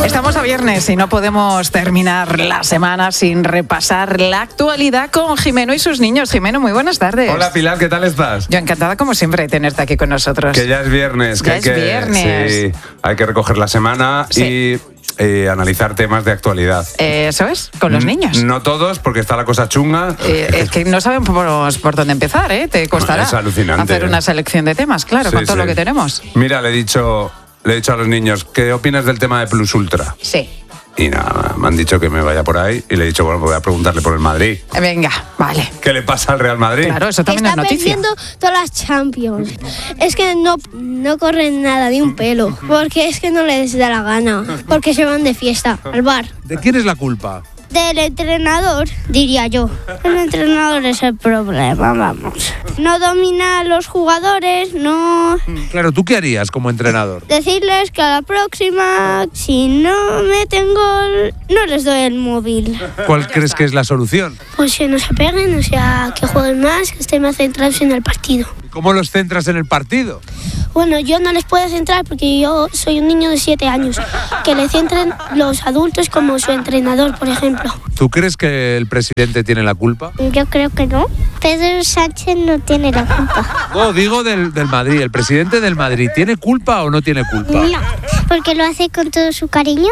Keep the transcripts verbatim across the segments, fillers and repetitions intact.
Estamos a viernes y no podemos terminar la semana sin repasar la actualidad con Jimeno y sus niños. Jimeno, muy buenas tardes. Hola Pilar, ¿qué tal estás? Yo encantada como siempre de tenerte aquí con nosotros. Que ya es viernes. Que ya hay es que, viernes. Sí, hay que recoger la semana sí. y... Eh, analizar temas de actualidad. Eh, eso es, con los niños. No todos, porque está la cosa chunga. Eh, es que no sabemos por, por dónde empezar, ¿eh? Te costará es alucinante, hacer una selección de temas, claro, sí, con todo sí. lo que tenemos. Mira, le he dicho, le he dicho a los niños, ¿qué opinas del tema de Plus Ultra? Sí. Y nada, me han dicho que me vaya por ahí y le he dicho, bueno, pues voy a preguntarle por el Madrid. Venga, vale. ¿Qué le pasa al Real Madrid? Claro, eso también Está es noticia. perdiendo todas las Champions. Es que no, no corren nada, ni un pelo. Porque es que no les da la gana. Porque se van de fiesta al bar. ¿De quién es la culpa? Del entrenador, diría yo. El entrenador es el problema, vamos. No domina a los jugadores, no... Claro, ¿tú qué harías como entrenador? Decirles que a la próxima, si no meten gol, no les doy el móvil. ¿Cuál crees que es la solución? Pues que no se peguen, o sea, que jueguen más, que estén más centrados en el partido. ¿Cómo los centras en el partido? Bueno, yo no les puedo centrar porque yo soy un niño de siete años. Que le centren los adultos como su entrenador, por ejemplo. ¿Tú crees que el presidente tiene la culpa? Yo creo que no. Pedro Sánchez no tiene la culpa. No, digo del, del Madrid. ¿El presidente del Madrid tiene culpa o no tiene culpa? No, porque lo hace con todo su cariño.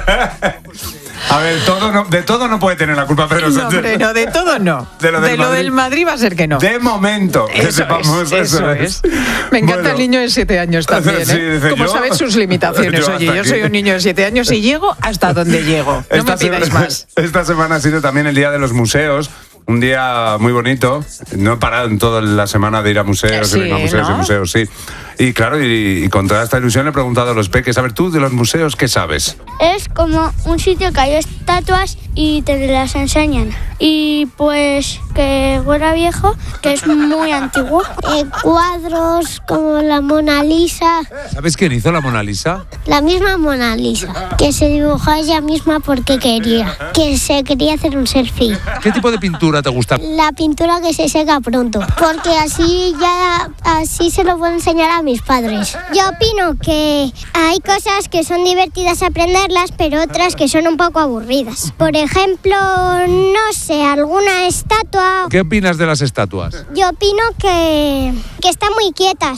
A ver, todo no, de todo no puede tener la culpa Pedro No, Sánchez. hombre, no, de todo no. De lo del, de lo Madrid. del Madrid va a ser que no. De momento, que Eso sepamos, es, eso es. Me encanta Bueno. el niño de siete años también, ¿eh? Sí, dice, Como yo- sabes sus limitaciones. yo Oye, hasta yo aquí. soy un niño de siete años y llego hasta donde llego. No Esta me pidáis semana, más. Esta semana ha sido también el Día de los Museos. Un día muy bonito. No he parado en toda la semana de ir a museos, Sí, y vengo a museos ¿no? y museos, sí. Y claro, y, y con toda esta ilusión le he preguntado a los peques, a ver, tú de los museos, ¿qué sabes? Es como un sitio que hay estatuas y te las enseñan. Y pues que fuera viejo, que es muy antiguo. Eh, cuadros como la Mona Lisa. ¿Sabes quién hizo la Mona Lisa? La misma Mona Lisa, que se dibujó ella misma porque quería. Que se quería hacer un selfie. ¿Qué tipo de pintura te gusta? La pintura que se seca pronto, porque así ya así se lo puedo enseñar a mis padres. Yo opino que hay cosas que son divertidas aprenderlas, pero otras que son un poco aburridas. Por ejemplo, no sé, alguna estatua. ¿Qué opinas de las estatuas? Yo opino que, que están muy quietas.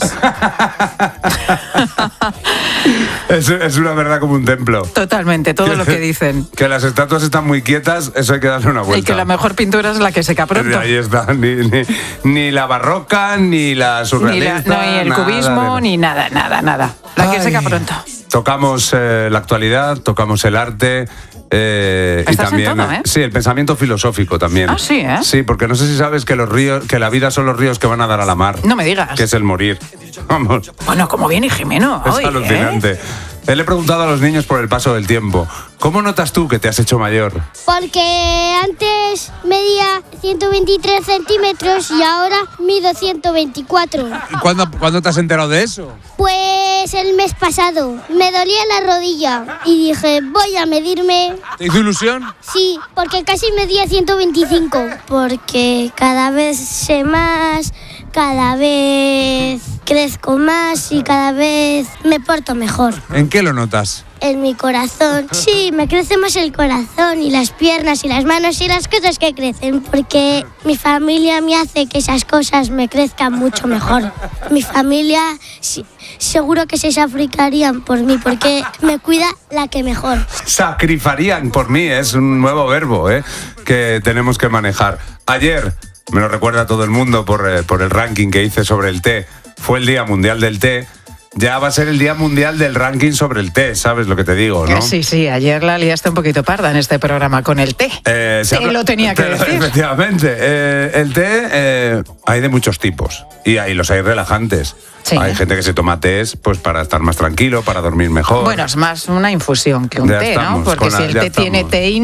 Es, es una verdad como un templo. Totalmente, todo lo que dicen. Que las estatuas están muy quietas, eso hay que darle una vuelta. Y que la mejor pintura es la que seca pronto. Ahí está, ni, ni, ni la barroca, ni la Ni, la- surrealista. no, ni el nada cubismo, de- ni nada, nada, nada. La que Ay. seca pronto. Tocamos eh, la actualidad, tocamos el arte. Eh, y Estás en también todo, ¿eh? sí, el pensamiento filosófico también. Ah, sí, ¿eh? Sí, porque no sé si sabes que los ríos, que la vida son los ríos que van a dar a la mar. No me digas. Que es el morir. Vamos, Bueno, como viene Jimeno es hoy, ¿eh? alucinante. Él le he preguntado a los niños por el paso del tiempo. ¿Cómo notas tú que te has hecho mayor? Porque antes medía ciento veintitrés centímetros y ahora mido ciento veinticuatro. ¿Y cuándo, cuándo te has enterado de eso? Pues el mes pasado me dolía la rodilla y dije, voy a medirme. ¿Te hizo ilusión? Sí, porque casi medía ciento veinticinco. Porque cada vez sé más, cada vez crezco más y cada vez me porto mejor. ¿En qué lo notas? En mi corazón. Sí, me crece más el corazón y las piernas y las manos y las cosas que crecen, porque mi familia me hace que esas cosas me crezcan mucho mejor. Mi familia sí, seguro que se sacrificarían por mí, porque me cuida la que mejor. Sacrifarían por mí, es un nuevo verbo, ¿eh? Que tenemos que manejar. Ayer, me lo recuerda todo el mundo por, eh, por el ranking que hice sobre el té, fue el Día Mundial del Té. Ya va a ser el Día Mundial del ranking sobre el té, ¿sabes lo que te digo, no? Eh, Sí, sí, ayer la liaste un poquito parda en este programa con el té. Eh, se Te habla- lo tenía que Pero, decir. Efectivamente. Eh, el té eh, hay de muchos tipos y hay los hay relajantes. Sí. Hay gente que se toma tés pues para estar más tranquilo, para dormir mejor. Bueno, es más una infusión que un Ya té, estamos, ¿no? Porque con si la- el ya té tiene estamos. teína,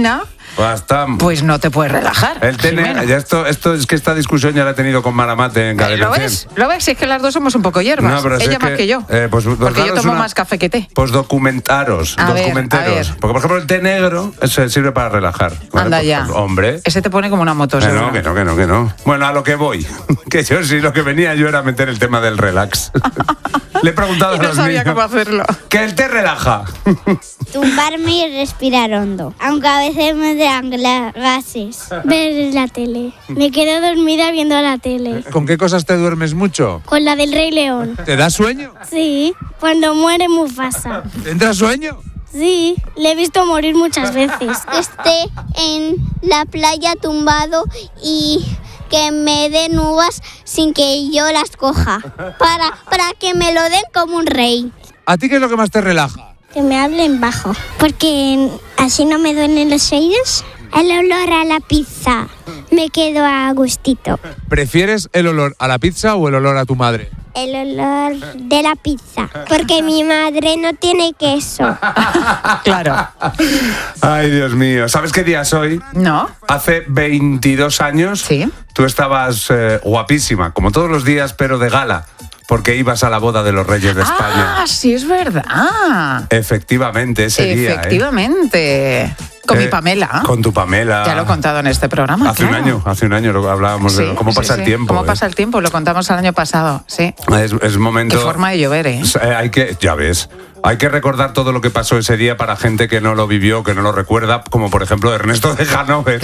Basta. pues no te puedes relajar. El té negro, ya esto, esto es que esta discusión ya la he tenido con Maramate en Cadena ¿Lo ves? ¿Lo ves? Si es que las dos somos un poco hierbas. No, pero si Ella es más que, que, yo. eh, pues, porque yo tomo una, más café que té. Pues documentaros, A ver, documenteros. a ver. Porque, por ejemplo, el té negro se sirve para relajar. ¿Vale? Anda Pues, ya. pues, hombre. Ese te pone como una moto, Que seguro. no, que no, que no, que no. Bueno, a lo que voy. Que yo sí, lo que venía yo era meter el tema del relax. Le he preguntado Y a no los sabía niños cómo hacerlo. que el té relaja. Tumbarme y respirar hondo, aunque a veces me dan gases. Ver la tele. Me quedo dormida viendo la tele. ¿Con qué cosas te duermes mucho? Con la del Rey León. ¿Te da sueño? Sí, cuando muere Mufasa. ¿Te entra sueño? Sí, le he visto morir muchas veces. Esté en la playa tumbado y que me den uvas sin que yo las coja. Para, para que me lo den como un rey. ¿A ti qué es lo que más te relaja? Que me hablen bajo. Porque así no me duelen los oídos. El olor a la pizza. Me quedo a gustito. ¿Prefieres el olor a la pizza o el olor a tu madre? El olor de la pizza. Porque mi madre no tiene queso. Claro. Ay, Dios mío. ¿Sabes qué día es hoy? ¿No? Hace veintidós años, Sí. tú estabas eh, guapísima, como todos los días, pero de gala, porque ibas a la boda de los Reyes de España. Ah, sí, es verdad. Efectivamente, ese día. ¿eh? Efectivamente. Con mi Eh, Pamela. Con tu Pamela. Ya lo he contado en este programa. Hace claro. un año, hace un año lo hablábamos Sí, de cómo sí, pasa sí. el tiempo. Cómo ¿eh? pasa el tiempo, lo contamos el año pasado, sí. Es, es momento. Qué forma de llover, ¿eh? Eh, Hay que, ya ves, hay que recordar todo lo que pasó ese día para gente que no lo vivió, que no lo recuerda, como por ejemplo Ernesto de Hanover.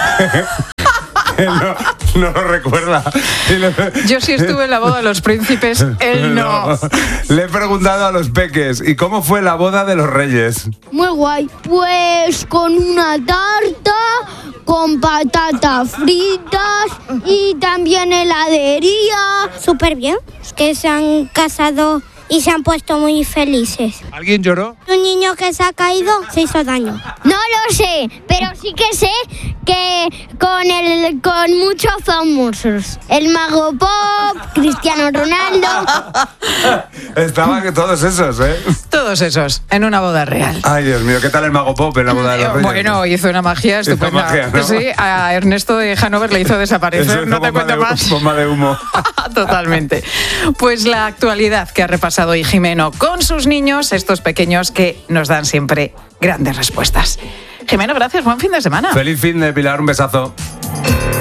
Él no, no lo recuerda. Y le- Yo sí estuve en la boda de los príncipes, él no. Le he preguntado a los peques, ¿y cómo fue la boda de los Reyes? Muy guay. Pues con una tarta, con patatas fritas y también heladería. Súper bien. Es que se han casado y se han puesto muy felices. ¿Alguien lloró? Un niño que se ha caído se hizo daño. No lo sé, pero sí que sé que con el con muchos famosos. El Mago Pop, Cristiano Ronaldo. Estaban todos esos, ¿eh? Todos esos, en una boda real. Ay, Dios mío, ¿qué tal el Mago Pop en la boda de los Reyes? Bueno, hizo una magia Hizo estupenda. magia, ¿no? Sí, a Ernesto de Hanover le hizo Eso desaparecer, es no te bomba cuento de- más. Bomba de humo. Totalmente. Pues la actualidad que ha repasado hoy Jimeno con sus niños, estos pequeños que nos dan siempre grandes respuestas. Jimeno, gracias, buen fin de semana. Feliz fin de Pilar, un besazo.